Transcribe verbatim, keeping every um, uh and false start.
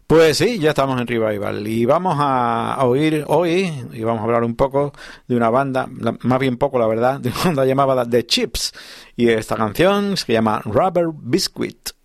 Pues sí, ya estamos en Revival y vamos a oír hoy y vamos a hablar un poco de una banda, más bien poco la verdad, de una banda llamada The Chips y esta canción se llama Rubber Biscuit.